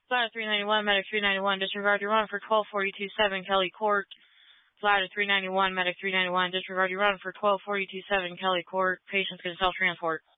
Flight 391, Medic 391, disregard your run for 1242.7 Kelly Court. Flight 391, Medic 391, disregard your run for 1242.7 Kelly Court. Patient's going to self-transport.